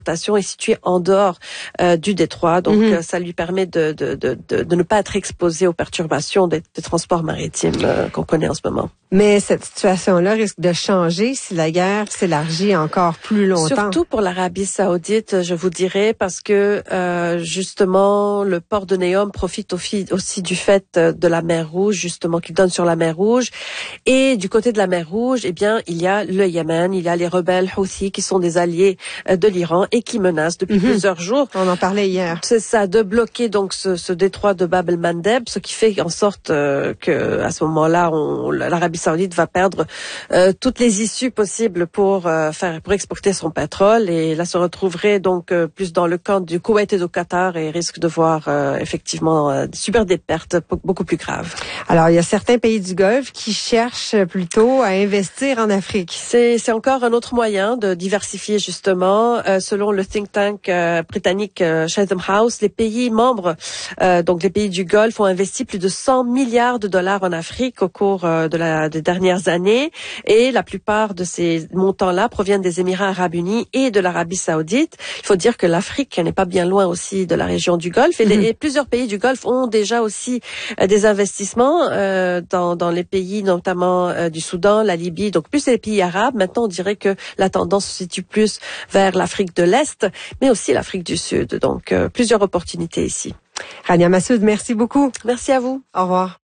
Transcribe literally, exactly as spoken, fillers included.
est située en dehors euh, du détroit, donc mm-hmm. euh, ça lui permet de, de, de, de, de ne pas être exposé aux perturbations des, des transports maritimes euh, qu'on connaît en ce moment. Mais cette situation-là risque de changer si la guerre s'élargit encore plus longtemps. Surtout pour l'Arabie Saoudite, je vous dirais, parce que euh, justement le port de Neom profite aussi du fait de la mer Rouge, justement, qui donne sur la mer Rouge. Et du côté de la mer Rouge, eh bien, il y a le Yémen, il y a les rebelles Houthis qui sont des alliés de l'Iran et qui menacent depuis mm-hmm. plusieurs jours. On en parlait hier. C'est ça, de bloquer donc ce, ce détroit de Bab el-Mandeb, ce qui fait en sorte euh, que à ce moment-là, on, l'Arabie Saoudite va perdre euh, toutes les issues possibles pour euh, faire pour exporter son pétrole, et là se retrouverait donc euh, plus dans le camp du Koweït et du Qatar et risque de voir euh, effectivement euh, subir des pertes beaucoup plus graves. Alors il y a certains pays du Golfe qui cherchent plutôt à investir en Afrique. C'est c'est encore un autre moyen de diversifier justement. Euh, selon le think tank euh, britannique euh, Chatham House, les pays membres, euh, donc les pays du Golfe, ont investi plus de cent milliards de dollars en Afrique au cours euh, de la des dernières années, et la plupart de ces montants-là proviennent des Émirats arabes unis et de l'Arabie saoudite. Il faut dire que l'Afrique n'est pas bien loin aussi de la région du Golfe, et, les, et plusieurs pays du Golfe ont déjà aussi euh, des investissements euh, dans dans les pays notamment euh, du Soudan, la Libye, donc plus les pays arabes. Maintenant, on dirait que la tendance se situe plus vers l'Afrique de l'Est, mais aussi l'Afrique du Sud. Donc, euh, plusieurs opportunités ici. Rania Massoud, merci beaucoup. Merci à vous. Au revoir.